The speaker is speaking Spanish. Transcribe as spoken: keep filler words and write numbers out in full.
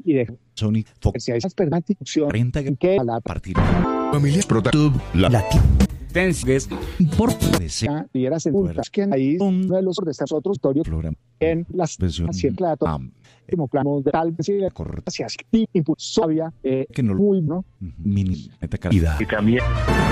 y de Sony Fox si hay espermatización cuarenta que a la partir familias protectud la tenses por ya y era segura que ahí uno de los de estos otros historias en las así claro como plano de tal vez hacia impulso había eh, que no muy no mini meta calidad Y también